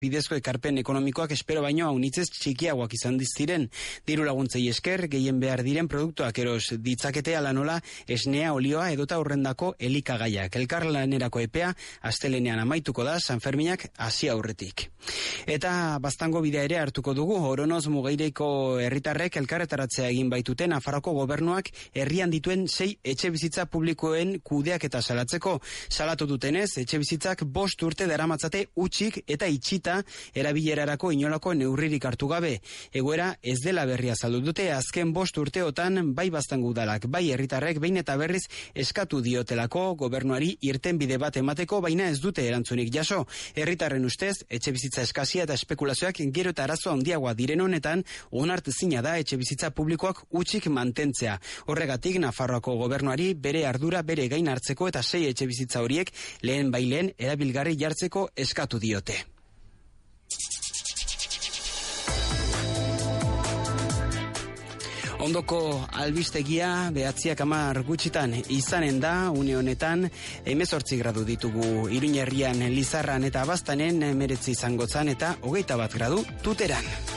bidezko ekarpen ekonomikoak espero baino haunitzez txikiagoak izan diztiren. Diru laguntzei esker, gehien behar diren produktuak eros ditzakete ala nola esnea, olioa edota horrendako elikagaiak. Elkarlanerako epea astelenean amaituko da Sanferminak hasi aurretik. Eta Baztango bidea ere hartuko dugu. Oronoz Mugeireiko herritarrek elkarretaratzea egin baitute Nafarroko gobernuak herrian dituen 6 etxebizitza publikoen kudeaketa salatzeko. Salatu dutenez, etxebizitzak 5 urte daramatzate hutsik eta itxita erabilerarako inolako neurririk hartu gabe. Egoera ez dela berria azaldu dute, azken 5 urteotan bai Baztango udalak, bai herritarrek behin eta berriz eskatu diotelako gobernuari irtenbide bat emateko, baina ez dute erantzunik jaso. Herritarren ustez, etxebizitza eskazia eta espekulazioak gero eta arazo handiagoa diren honetan, onartezina da etxebizitza publikoak hutsik mantentzea. Horregatik, Nafarroako gobernuari bere ardura bere gain hartzeko eta 6 etxebizitza horiek lehen bailen erabilgarri jartzeko eskatu diote. Ondoko albistegia 9:10 gutxitan izanen da, une honetan 18 gradu ditugu Iruñerrian, Lizarran eta Baztanen 19 izango zan eta 21 gradu Tuteran.